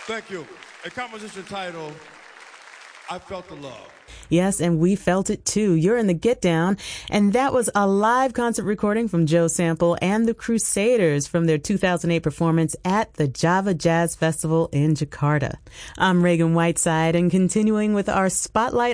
Thank you. A composition titled, I Felt the Love. Yes, and we felt it too. You're in the Get Down, and that was a live concert recording from Joe Sample and the Crusaders from their 2008 performance at the Java Jazz Festival in Jakarta. I'm Reagan Whiteside, and continuing with our spotlight